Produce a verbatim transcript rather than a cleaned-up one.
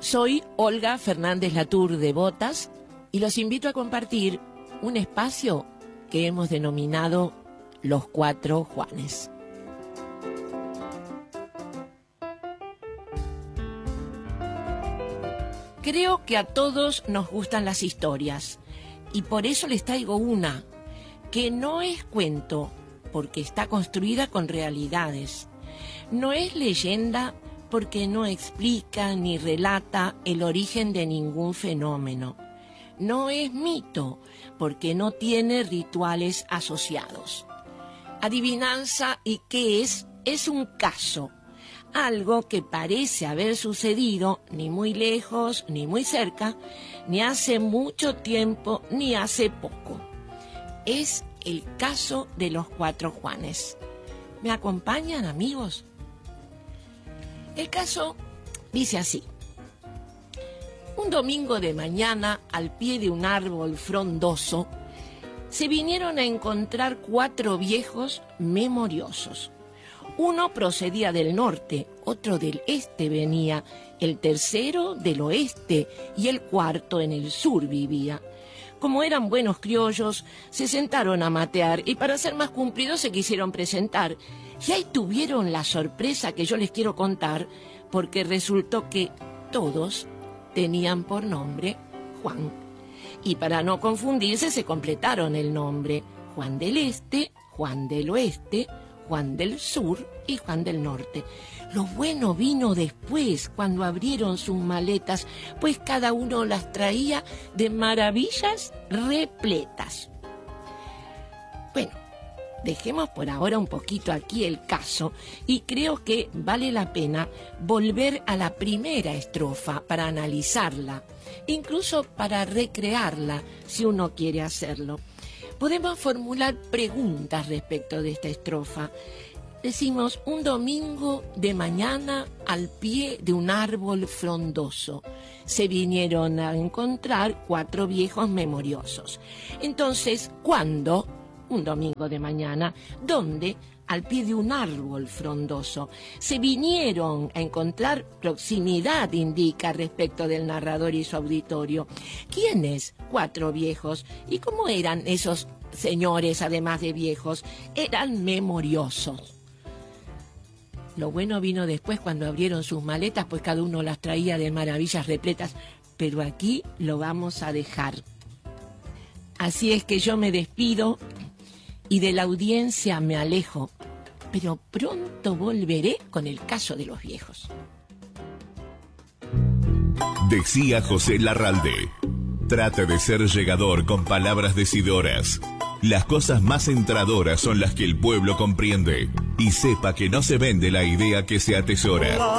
Soy Olga Fernández Latour de Botas y los invito a compartir un espacio que hemos denominado Los Cuatro Juanes. Creo que a todos nos gustan las historias y por eso les traigo una que no es cuento porque está construida con realidades, no es leyenda porque no explica ni relata el origen de ningún fenómeno. No es mito porque no tiene rituales asociados. Adivinanza y qué es, es un caso, algo que parece haber sucedido ni muy lejos ni muy cerca, ni hace mucho tiempo ni hace poco. Es el caso de los Cuatro Juanes. ¿Me acompañan, amigos? El caso dice así. Un domingo de mañana, al pie de un árbol frondoso, se vinieron a encontrar cuatro viejos memoriosos. Uno procedía del norte, otro del este venía, el tercero del oeste y el cuarto en el sur vivía. Como eran buenos criollos, se sentaron a matear y para ser más cumplidos se quisieron presentar. Y ahí tuvieron la sorpresa que yo les quiero contar, porque resultó que todos tenían por nombre Juan. Y para no confundirse se completaron el nombre: Juan del Este, Juan del Oeste, Juan del Sur y Juan del Norte. Lo bueno vino después, cuando abrieron sus maletas, pues cada uno las traía de maravillas repletas. Bueno, dejemos por ahora un poquito aquí el caso y creo que vale la pena volver a la primera estrofa para analizarla, incluso para recrearla si uno quiere hacerlo. Podemos formular preguntas respecto de esta estrofa. Decimos, un domingo de mañana al pie de un árbol frondoso se vinieron a encontrar cuatro viejos memoriosos. Entonces, ¿cuándo? Un domingo de mañana. ¿Dónde? Al pie de un árbol frondoso. Se vinieron a encontrar, proximidad indica respecto del narrador y su auditorio. ¿Quiénes? Cuatro viejos. ¿Y cómo eran esos señores, además de viejos? Eran memoriosos. Lo bueno vino después cuando abrieron sus maletas, pues cada uno las traía de maravillas repletas. Pero aquí lo vamos a dejar. Así es que yo me despido y de la audiencia me alejo, pero pronto volveré con el caso de los viejos. Decía José Larralde: trate de ser llegador con palabras decidoras. Las cosas más entradoras son las que el pueblo comprende. Y sepa que no se vende la idea que se atesora.